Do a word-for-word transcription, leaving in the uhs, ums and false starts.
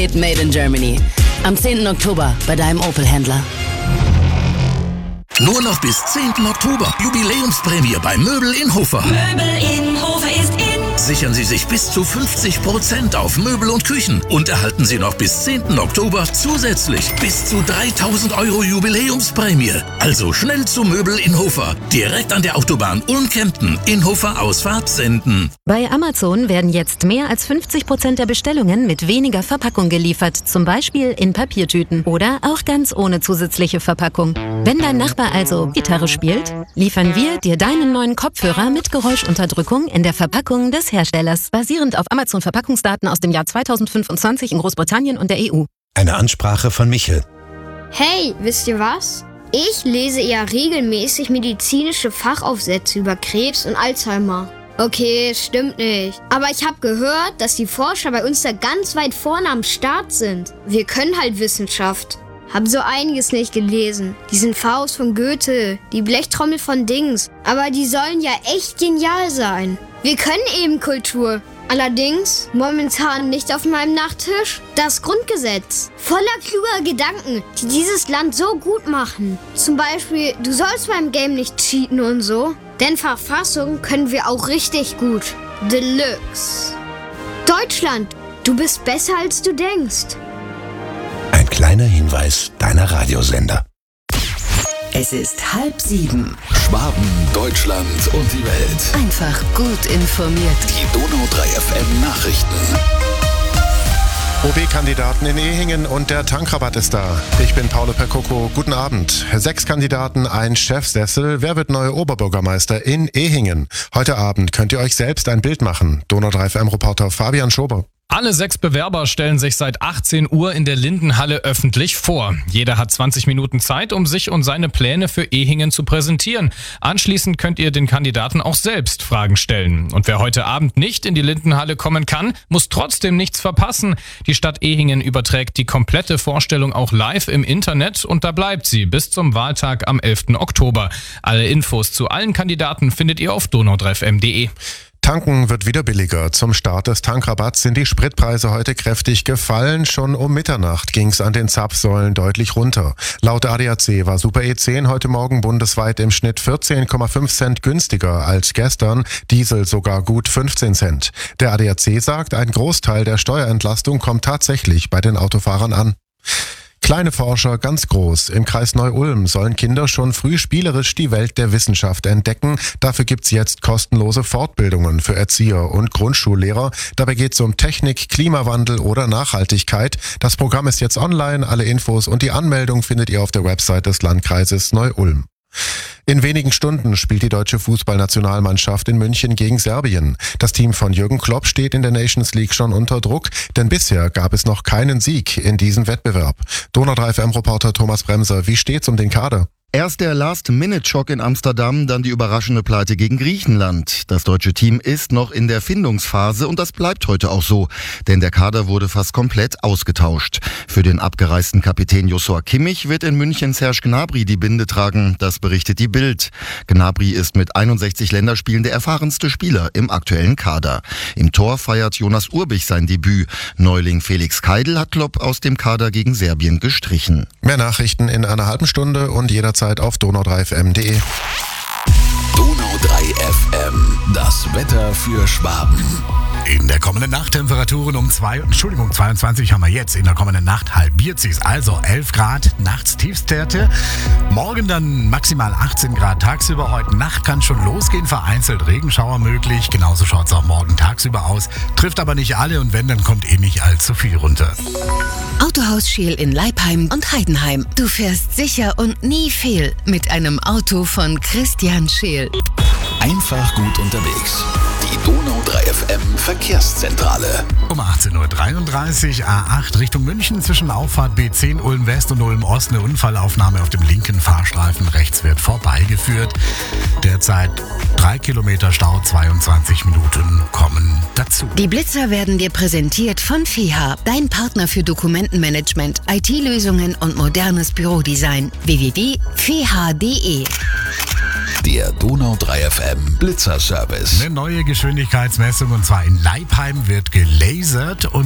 Made in Germany. Am zehnten Oktober bei deinem Opel-Händler. Nur noch bis zehnten Oktober. Jubiläumsprämie bei Möbel Inhofer. Möbel Inhofer ist in. Sichern Sie sich bis zu fünfzig Prozent auf Möbel und Küchen und erhalten Sie noch bis zehnten Oktober zusätzlich bis zu dreitausend Euro Jubiläumsprämie. Also schnell zu Möbel Inhofer. Direkt an der Autobahn Ulm-Kempten. Inhofer Ausfahrt senden. Bei Amazon werden jetzt mehr als fünfzig Prozent der Bestellungen mit weniger Verpackung geliefert. Zum Beispiel in Papiertüten oder auch ganz ohne zusätzliche Verpackung. Wenn dein Nachbar also Gitarre spielt, liefern wir dir deinen neuen Kopfhörer mit Geräuschunterdrückung in der Verpackung des Herstellers, basierend auf Amazon-Verpackungsdaten aus dem Jahr zweitausendfünfundzwanzig in Großbritannien und der E U. Eine Ansprache von Michel. Hey, wisst ihr was? Ich lese ja regelmäßig medizinische Fachaufsätze über Krebs und Alzheimer. Okay, stimmt nicht. Aber ich habe gehört, dass die Forscher bei uns da ganz weit vorne am Start sind. Wir können halt Wissenschaft. Hab so einiges nicht gelesen. Diesen Faust von Goethe, die Blechtrommel von Dings. Aber die sollen ja echt genial sein. Wir können eben Kultur. Allerdings momentan nicht auf meinem Nachttisch das Grundgesetz. Voller kluger Gedanken, die dieses Land so gut machen. Zum Beispiel, du sollst beim Game nicht cheaten und so. Denn Verfassung können wir auch richtig gut. Deluxe. Deutschland, du bist besser als du denkst. Ein kleiner Hinweis deiner Radiosender. Es ist halb sieben. Schwaben, Deutschland und die Welt. Einfach gut informiert. Die Donau drei F M Nachrichten. O B-Kandidaten in Ehingen und der Tankrabatt ist da. Ich bin Paolo Percoco. Guten Abend. Sechs Kandidaten, ein Chefsessel. Wer wird neuer Oberbürgermeister in Ehingen? Heute Abend könnt ihr euch selbst ein Bild machen. Donau drei F M-Reporter Fabian Schober. Alle sechs Bewerber stellen sich seit achtzehn Uhr in der Lindenhalle öffentlich vor. Jeder hat zwanzig Minuten Zeit, um sich und seine Pläne für Ehingen zu präsentieren. Anschließend könnt ihr den Kandidaten auch selbst Fragen stellen. Und wer heute Abend nicht in die Lindenhalle kommen kann, muss trotzdem nichts verpassen. Die Stadt Ehingen überträgt die komplette Vorstellung auch live im Internet und da bleibt sie bis zum Wahltag am elften Oktober. Alle Infos zu allen Kandidaten findet ihr auf donau drei f m punkt de. Tanken wird wieder billiger. Zum Start des Tankrabatts sind die Spritpreise heute kräftig gefallen. Schon um Mitternacht ging's an den Zapfsäulen deutlich runter. Laut A D A C war Super E zehn heute Morgen bundesweit im Schnitt vierzehn Komma fünf Cent günstiger als gestern, Diesel sogar gut fünfzehn Cent. Der A D A C sagt, ein Großteil der Steuerentlastung kommt tatsächlich bei den Autofahrern an. Kleine Forscher, ganz groß. Im Kreis Neu-Ulm sollen Kinder schon früh spielerisch die Welt der Wissenschaft entdecken. Dafür gibt's jetzt kostenlose Fortbildungen für Erzieher und Grundschullehrer. Dabei geht's um Technik, Klimawandel oder Nachhaltigkeit. Das Programm ist jetzt online. Alle Infos und die Anmeldung findet ihr auf der Website des Landkreises Neu-Ulm. In wenigen Stunden spielt die deutsche Fußballnationalmannschaft in München gegen Serbien. Das Team von Jürgen Klopp steht in der Nations League schon unter Druck, denn bisher gab es noch keinen Sieg in diesem Wettbewerb. Donau drei F M-Reporter Thomas Bremser, wie steht's um den Kader? Erst der Last-Minute-Schock in Amsterdam, dann die überraschende Pleite gegen Griechenland. Das deutsche Team ist noch in der Findungsphase und das bleibt heute auch so, denn der Kader wurde fast komplett ausgetauscht. Für den abgereisten Kapitän Joshua Kimmich wird in München Serge Gnabry die Binde tragen, das berichtet die Bild. Gnabry ist mit einundsechzig Länderspielen der erfahrenste Spieler im aktuellen Kader. Im Tor feiert Jonas Urbich sein Debüt. Neuling Felix Keidl hat Klopp aus dem Kader gegen Serbien gestrichen. Mehr Nachrichten in einer halben Stunde und jederzeit auf donau drei f m punkt de. Donau drei F M, das Wetter für Schwaben. In der kommenden Nacht Temperaturen um zwei, Entschuldigung, zweiundzwanzig haben wir jetzt. In der kommenden Nacht halbiert sich's, also elf Grad, nachts Tiefstwerte. Morgen dann maximal achtzehn Grad tagsüber. Heute Nacht kann schon losgehen, vereinzelt Regenschauer möglich. Genauso schaut's auch morgen tagsüber aus. Trifft aber nicht alle und wenn, dann kommt eh nicht allzu viel runter. Autohaus Scheel in Leipheim und Heidenheim. Du fährst sicher und nie fehl mit einem Auto von Christian Scheel. Einfach gut unterwegs. Die Donau drei F M Verkehrszentrale. Um achtzehn Uhr dreiunddreißig, A acht Richtung München zwischen Auffahrt B zehn Ulm West und Ulm Ost. Eine Unfallaufnahme auf dem linken Fahrstreifen. Rechts wird vorbeigeführt. Derzeit drei Kilometer Stau, zweiundzwanzig Minuten kommen dazu. Die Blitzer werden dir präsentiert von F E H, dein Partner für Dokumentenmanagement, I T-Lösungen und modernes Bürodesign. w w w punkt f e h punkt d e. Der Donau drei F M Blitzerservice. Eine neue Geschwindigkeitsmessung und zwar in Leipheim wird gelasert und